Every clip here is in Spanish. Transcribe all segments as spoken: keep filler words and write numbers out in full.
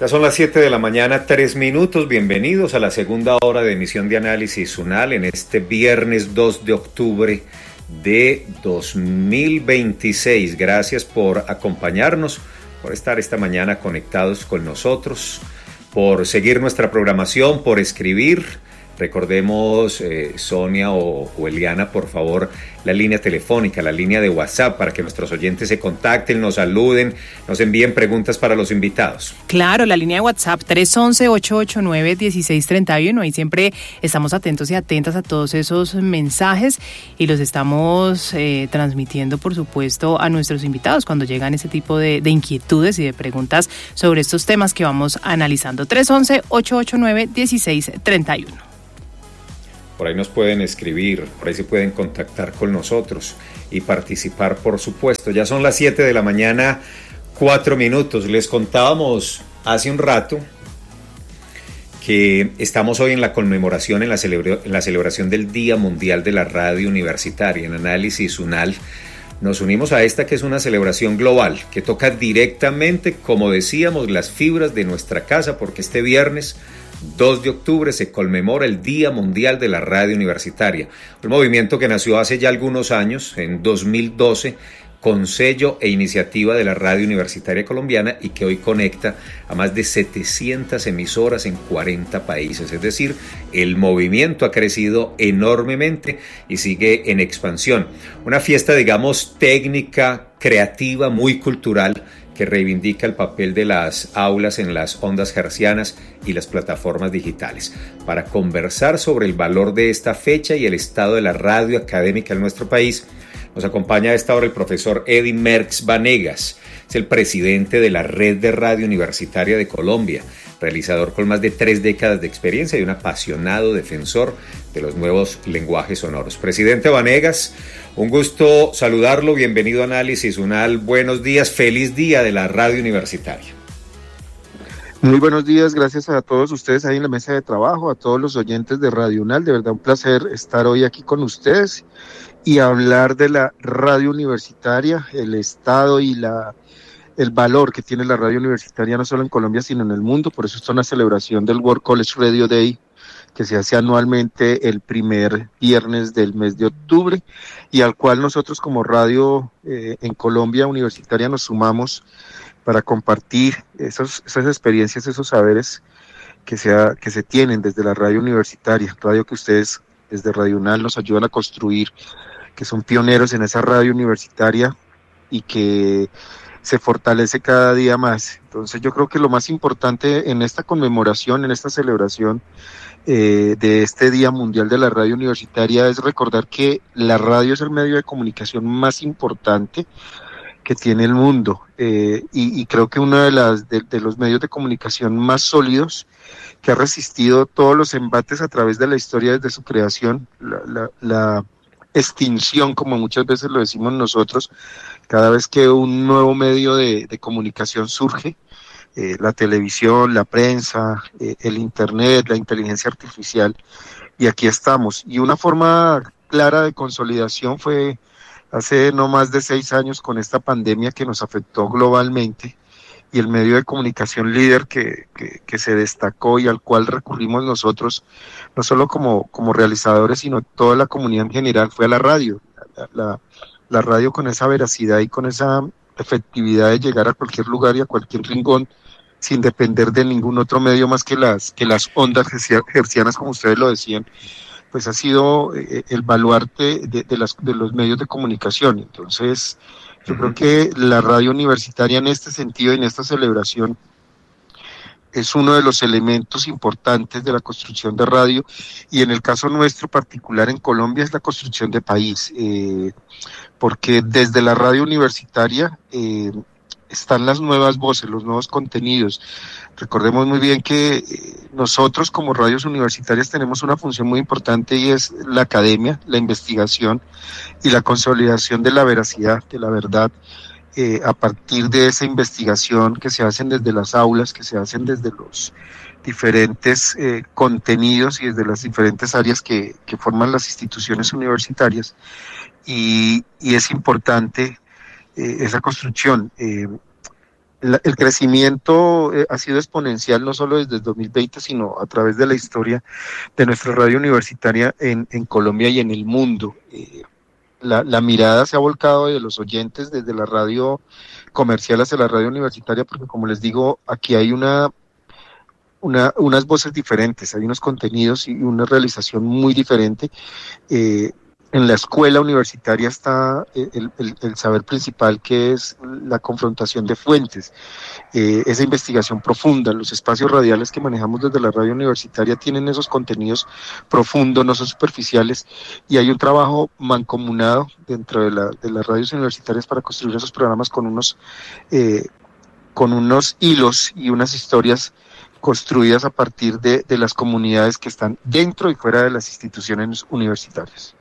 Ya son las siete de la mañana, tres minutos. Bienvenidos a la segunda hora de emisión de Análisis UNAL en este viernes dos de octubre de dos mil veintiséis. Gracias por acompañarnos, por estar esta mañana conectados con nosotros, por seguir nuestra programación, por escribir. Recordemos, eh, Sonia o, o Eliana, por favor, la línea telefónica, la línea de WhatsApp, para que nuestros oyentes se contacten, nos saluden, nos envíen preguntas para los invitados. Claro, la línea de WhatsApp tres once, ocho ocho nueve, dieciséis treinta y uno. Ahí siempre estamos atentos y atentas a todos esos mensajes y los estamos eh, transmitiendo, por supuesto, a nuestros invitados cuando llegan ese tipo de, de inquietudes y de preguntas sobre estos temas que vamos analizando. tres once, ocho ocho nueve, dieciséis treinta y uno. Por ahí nos pueden escribir, por ahí se pueden contactar con nosotros y participar, por supuesto. Ya son las siete de la mañana, cuatro minutos. Les contábamos hace un rato que estamos hoy en la conmemoración, en la, celebra- en la celebración del Día Mundial de la Radio Universitaria. En Análisis UNAL nos unimos a esta, que es una celebración global, que toca directamente, como decíamos, las fibras de nuestra casa, porque este viernes dos de octubre se conmemora el Día Mundial de la Radio Universitaria, un movimiento que nació hace ya algunos años, en dos mil doce, con sello e iniciativa de la Radio Universitaria Colombiana, y que hoy conecta a más de setecientas emisoras en cuarenta países. Es decir, el movimiento ha crecido enormemente y sigue en expansión. Una fiesta, digamos, técnica, creativa, muy cultural, que reivindica el papel de las aulas en las ondas hertzianas y las plataformas digitales. Para conversar sobre el valor de esta fecha y el estado de la radio académica en nuestro país, nos acompaña a esta hora el profesor Eddy Merckx Vanegas. Es el presidente de la Red de Radio Universitaria de Colombia, realizador con más de tres décadas de experiencia y un apasionado defensor de los nuevos lenguajes sonoros. Presidente Vanegas, un gusto saludarlo, bienvenido a Análisis UNAL, buenos días, feliz día de la radio universitaria. Muy buenos días, gracias a todos ustedes ahí en la mesa de trabajo, a todos los oyentes de Radio UNAL, de verdad un placer estar hoy aquí con ustedes y hablar de la radio universitaria, el estado y la el valor que tiene la radio universitaria no solo en Colombia sino en el mundo. Por eso está una celebración del World College Radio Day que se hace anualmente el primer viernes del mes de octubre y al cual nosotros como radio eh, en Colombia universitaria nos sumamos para compartir esos, esas experiencias, esos saberes que se, ha, que se tienen desde la radio universitaria, radio que ustedes desde Radio UNAL nos ayudan a construir, que son pioneros en esa radio universitaria y que se fortalece cada día más. Entonces yo creo que lo más importante en esta conmemoración, en esta celebración eh, de este Día Mundial de la Radio Universitaria es recordar que la radio es el medio de comunicación más importante que tiene el mundo eh, y, y creo que uno de, las, de, de los medios de comunicación más sólidos que ha resistido todos los embates a través de la historia desde su creación, la, la, la extinción, como muchas veces lo decimos nosotros, cada vez que un nuevo medio de, de comunicación surge, eh, la televisión, la prensa, eh, el internet, la inteligencia artificial, y aquí estamos. Y una forma clara de consolidación fue hace no más de seis años con esta pandemia que nos afectó globalmente, y el medio de comunicación líder que, que, que se destacó y al cual recurrimos nosotros, no solo como, como realizadores, sino toda la comunidad en general, fue a la radio. La, la, la radio con esa veracidad y con esa efectividad de llegar a cualquier lugar y a cualquier rincón sin depender de ningún otro medio más que las, que las ondas hertzianas, como ustedes lo decían, pues ha sido eh, el baluarte de, de, las, de los medios de comunicación. Entonces, yo creo que la radio universitaria en este sentido, en esta celebración, es uno de los elementos importantes de la construcción de radio, y en el caso nuestro particular en Colombia es la construcción de país, eh, porque desde la radio universitaria eh, están las nuevas voces, los nuevos contenidos. Recordemos muy bien que eh, nosotros como radios universitarias tenemos una función muy importante y es la academia, la investigación y la consolidación de la veracidad, de la verdad, eh, a partir de esa investigación que se hacen desde las aulas, que se hacen desde los diferentes eh, contenidos y desde las diferentes áreas que, que forman las instituciones universitarias, y, y es importante eh, esa construcción. Eh, la, el crecimiento eh, ha sido exponencial no solo desde el dos mil veinte, sino a través de la historia de nuestra radio universitaria en, en Colombia y en el mundo. Eh, la, la mirada se ha volcado de los oyentes desde la radio comercial hacia la radio universitaria, porque como les digo, aquí hay una, una unas voces diferentes, hay unos contenidos y una realización muy diferente. Eh, En la escuela universitaria está el, el, el saber principal, que es la confrontación de fuentes, eh, esa investigación profunda. Los espacios radiales que manejamos desde la radio universitaria tienen esos contenidos profundos, no son superficiales, y hay un trabajo mancomunado dentro de, la, de las radios universitarias para construir esos programas con unos, eh, con unos hilos y unas historias construidas a partir de, de las comunidades que están dentro y fuera de las instituciones universitarias.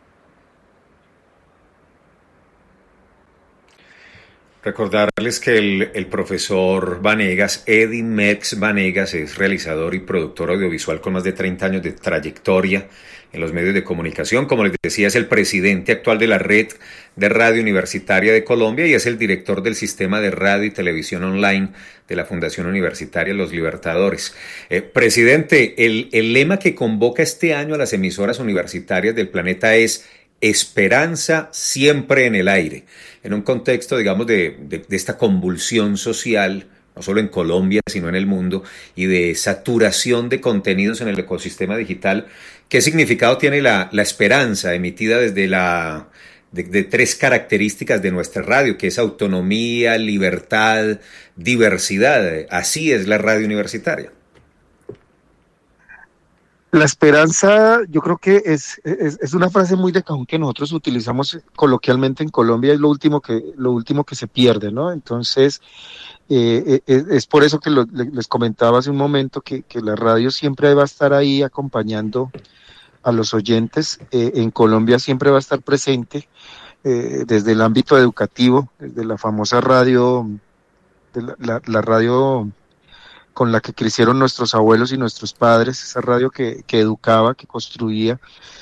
Recordarles que el, el profesor Vanegas, Eddie Mex Vanegas, es realizador y productor audiovisual con más de treinta años de trayectoria en los medios de comunicación. Como les decía, es el presidente actual de la Red de Radio Universitaria de Colombia y es el director del Sistema de Radio y Televisión Online de la Fundación Universitaria Los Libertadores. Eh, presidente, el, el lema que convoca este año a las emisoras universitarias del planeta es Esperanza siempre en el aire, en un contexto, digamos, de, de, de esta convulsión social, no solo en Colombia, sino en el mundo, y de saturación de contenidos en el ecosistema digital. ¿Qué significado tiene la, la esperanza emitida desde la de, de tres características de nuestra radio, que es autonomía, libertad, diversidad? Así es la radio universitaria. La esperanza, yo creo que es, es, es una frase muy de cajón que nosotros utilizamos coloquialmente en Colombia, es lo último que, lo último que se pierde, ¿no? Entonces, eh, es, es por eso que lo, les comentaba hace un momento que, que la radio siempre va a estar ahí acompañando a los oyentes. Eh, en Colombia siempre va a estar presente eh, desde el ámbito educativo, desde la famosa radio, de la, la, la radio con la que crecieron nuestros abuelos y nuestros padres, esa radio que, que educaba, que construía,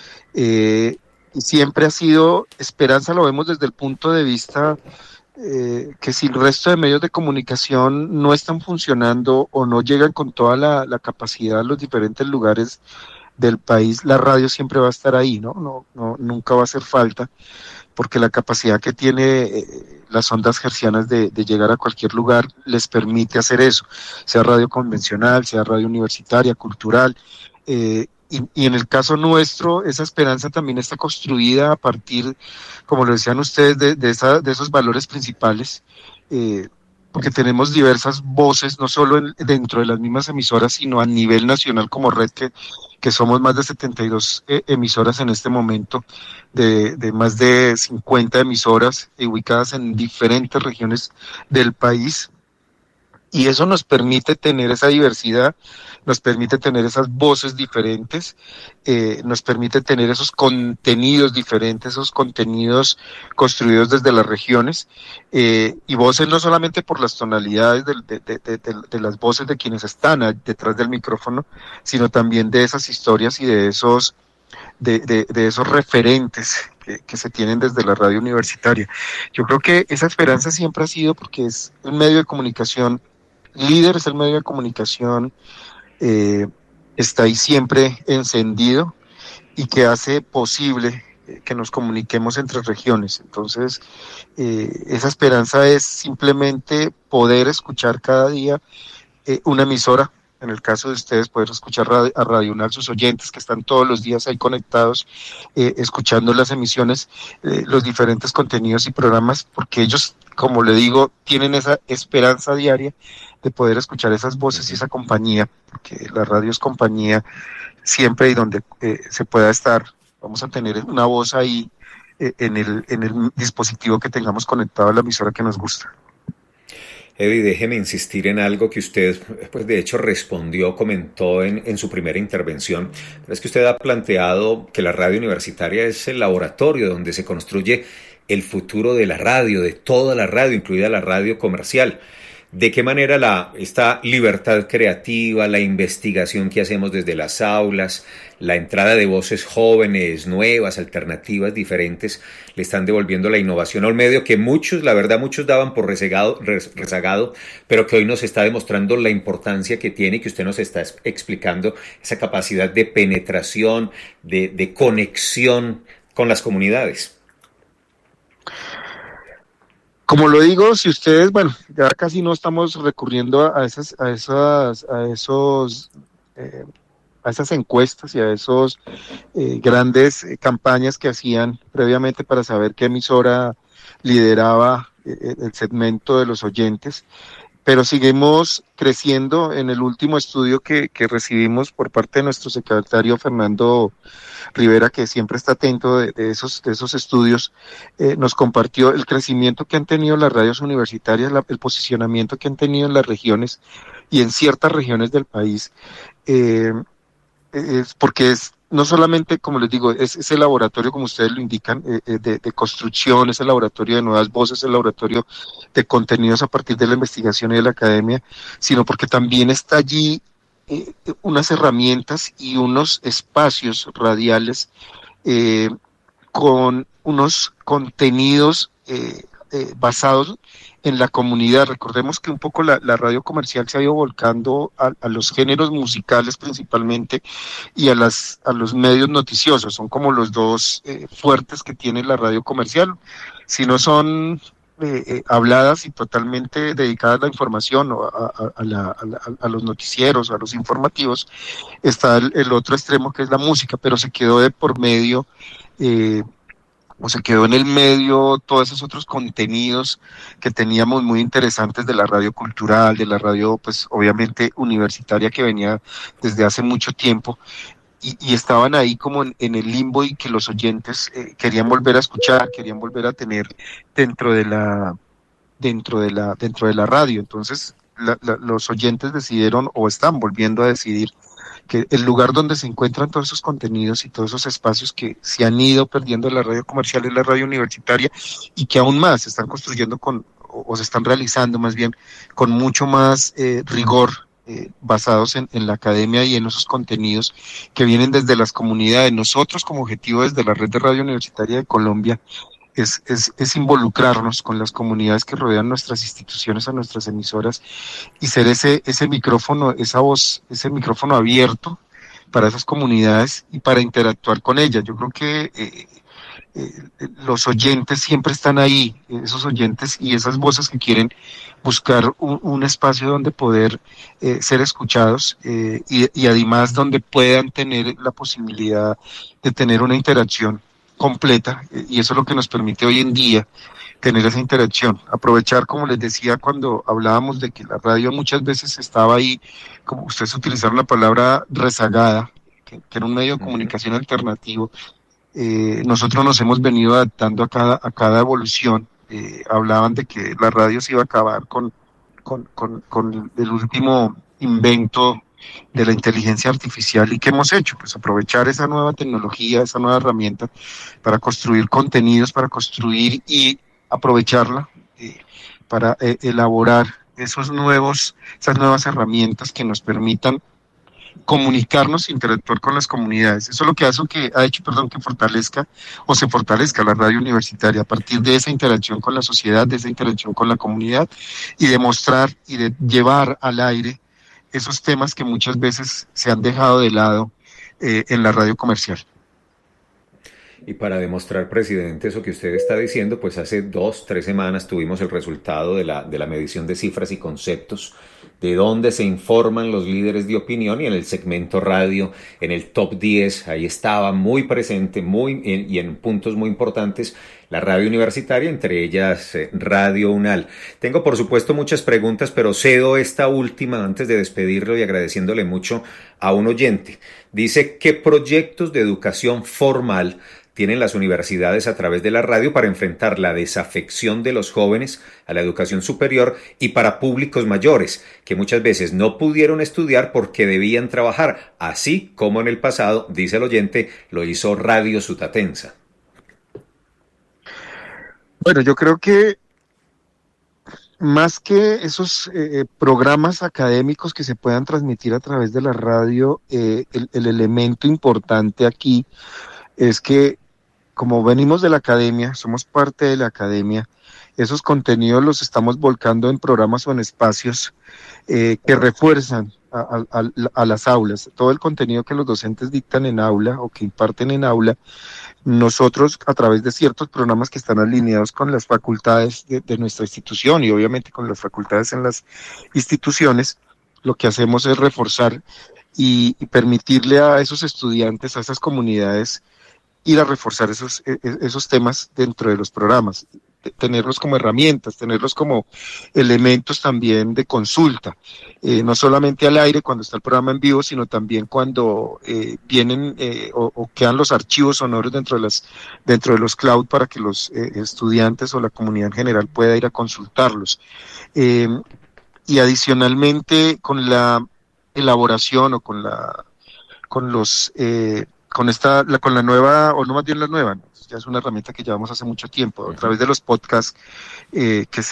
eh, y siempre ha sido esperanza. Lo vemos desde el punto de vista eh, que si el resto de medios de comunicación no están funcionando o no llegan con toda la, la capacidad a los diferentes lugares del país, la radio siempre va a estar ahí, ¿no? No, no, nunca va a hacer falta, porque la capacidad que tiene eh, las ondas hertzianas de, de llegar a cualquier lugar les permite hacer eso, sea radio convencional, sea radio universitaria, cultural, eh, y, y en el caso nuestro, esa esperanza también está construida a partir, como lo decían ustedes, de, de, esa, de esos valores principales, eh, porque tenemos diversas voces, no solo en, dentro de las mismas emisoras, sino a nivel nacional como red, que, que somos más de setenta y dos eh, emisoras en este momento, de, de más de cincuenta emisoras eh, ubicadas en diferentes regiones del país, y eso nos permite tener esa diversidad, nos permite tener esas voces diferentes, eh, nos permite tener esos contenidos diferentes, esos contenidos construidos desde las regiones, eh, y voces no solamente por las tonalidades de, de, de, de, de, de las voces de quienes están detrás del micrófono, sino también de esas historias y de esos, de, de, de esos referentes que, que se tienen desde la radio universitaria. Yo creo que esa esperanza siempre ha sido, porque es un medio de comunicación líder, es el medio de comunicación, eh, está ahí siempre encendido y que hace posible que nos comuniquemos entre regiones. Entonces, eh, esa esperanza es simplemente poder escuchar cada día eh, una emisora. En el caso de ustedes, poder escuchar radio, a Radio UNAL, sus oyentes que están todos los días ahí conectados, eh, escuchando las emisiones, eh, los diferentes contenidos y programas, porque ellos, como le digo, tienen esa esperanza diaria de poder escuchar esas voces y esa compañía, porque la radio es compañía siempre, y donde eh, se pueda estar, vamos a tener una voz ahí eh, en el, en el dispositivo que tengamos conectado a la emisora que nos gusta. Eddie, déjeme insistir en algo que usted, pues de hecho respondió, comentó en, en su primera intervención, pero es que usted ha planteado que la radio universitaria es el laboratorio donde se construye el futuro de la radio, de toda la radio, incluida la radio comercial. de qué manera la, esta libertad creativa, la investigación que hacemos desde las aulas, la entrada de voces jóvenes, nuevas, alternativas, diferentes, le están devolviendo la innovación al medio que muchos, la verdad, muchos daban por rezagado, rezagado, pero que hoy nos está demostrando la importancia que tiene y que usted nos está explicando esa capacidad de penetración, de, de conexión con las comunidades. Como lo digo, si ustedes, bueno, ya casi no estamos recurriendo a esas, a esas, a esos, eh, a esas encuestas y a esos eh, grandes eh, campañas que hacían previamente para saber qué emisora lideraba eh, el segmento de los oyentes, pero seguimos creciendo. En el último estudio que, que recibimos por parte de nuestro secretario Fernando Rivera, que siempre está atento de, de, esos, de esos estudios, eh, nos compartió el crecimiento que han tenido las radios universitarias, la, el posicionamiento que han tenido en las regiones y en ciertas regiones del país, eh, es porque es no solamente, como les digo, es ese laboratorio, como ustedes lo indican, eh, de, de construcción, es el laboratorio de nuevas voces, es el laboratorio de contenidos a partir de la investigación y de la academia, sino porque también está allí eh, unas herramientas y unos espacios radiales eh, con unos contenidos eh, eh, basados en la comunidad. Recordemos que un poco la, la radio comercial se ha ido volcando a, a los géneros musicales principalmente y a las a los medios noticiosos. Son como los dos eh, fuertes que tiene la radio comercial. Si no son eh, eh, habladas y totalmente dedicadas a la información o a, a, a, la, a, la, a los noticieros, a los informativos, está el, el otro extremo que es la música, pero se quedó de por medio eh, o se quedó en el medio todos esos otros contenidos que teníamos muy interesantes de la radio cultural, de la radio pues obviamente universitaria que venía desde hace mucho tiempo y, y estaban ahí como en, en el limbo y que los oyentes eh, querían volver a escuchar, querían volver a tener dentro de la dentro de la dentro de la radio. Entonces la, la, los oyentes decidieron o están volviendo a decidir que el lugar donde se encuentran todos esos contenidos y todos esos espacios que se han ido perdiendo en la radio comercial es la radio universitaria y que aún más se están construyendo con, o se están realizando más bien con mucho más eh, rigor, eh, basados en, en la academia y en esos contenidos que vienen desde las comunidades. Nosotros como objetivo desde la Red de Radio Universitaria de Colombia Es, es, es involucrarnos con las comunidades que rodean nuestras instituciones, a nuestras emisoras, y ser ese, ese micrófono, esa voz, ese micrófono abierto para esas comunidades y para interactuar con ellas. Yo creo que eh, eh, los oyentes siempre están ahí, esos oyentes y esas voces que quieren buscar un, un espacio donde poder eh, ser escuchados eh, y, y además donde puedan tener la posibilidad de tener una interacción completa, y eso es lo que nos permite hoy en día tener esa interacción, aprovechar, como les decía cuando hablábamos de que la radio muchas veces estaba ahí, como ustedes utilizaron la palabra rezagada, que, que era un medio de comunicación alternativo. Eh, nosotros nos hemos venido adaptando a cada, a cada evolución. Eh, hablaban de que la radio se iba a acabar con, con, con, con el último invento de la inteligencia artificial, y ¿qué hemos hecho? Pues aprovechar esa nueva tecnología, esa nueva herramienta para construir contenidos, para construir y aprovecharla eh, para eh, elaborar esos nuevos, esas nuevas herramientas que nos permitan comunicarnos e interactuar con las comunidades. Eso es lo que hace que ha hecho, perdón, que fortalezca o se fortalezca la radio universitaria a partir de esa interacción con la sociedad, de esa interacción con la comunidad y demostrar y de llevar al aire esos temas que muchas veces se han dejado de lado eh, en la radio comercial. Y para demostrar, presidente, eso que usted está diciendo, pues hace dos, tres semanas tuvimos el resultado de la, de la medición de cifras y conceptos, de dónde se informan los líderes de opinión, y en el segmento radio, en el top diez, ahí estaba muy presente muy en, y en puntos muy importantes la radio universitaria, entre ellas eh, Radio UNAL. Tengo, por supuesto, muchas preguntas, pero cedo esta última antes de despedirlo y agradeciéndole mucho a un oyente. Dice, ¿qué proyectos de educación formal tienen las universidades a través de la radio para enfrentar la desafección de los jóvenes a la educación superior y para públicos mayores que muchas veces no pudieron estudiar porque debían trabajar, así como en el pasado, dice el oyente, lo hizo Radio Sutatensa? Bueno, yo creo que más que esos eh, programas académicos que se puedan transmitir a través de la radio, eh, el, el elemento importante aquí es que, como venimos de la academia, somos parte de la academia, esos contenidos los estamos volcando en programas o en espacios eh, que refuerzan a, a, a las aulas. Todo el contenido que los docentes dictan en aula o que imparten en aula, nosotros a través de ciertos programas que están alineados con las facultades de, de nuestra institución y obviamente con las facultades en las instituciones, lo que hacemos es reforzar y, y permitirle a esos estudiantes, a esas comunidades, ir a reforzar esos, esos temas dentro de los programas, tenerlos como herramientas, tenerlos como elementos también de consulta, eh, no solamente al aire cuando está el programa en vivo, sino también cuando eh, vienen eh, o, o quedan los archivos sonoros dentro de las dentro de los cloud para que los eh, estudiantes o la comunidad en general pueda ir a consultarlos. Eh, y adicionalmente con la elaboración o con la con los eh, con esta la, con la nueva, o no más bien la nueva, ya es una herramienta que llevamos hace mucho tiempo, a través de los podcasts eh, que se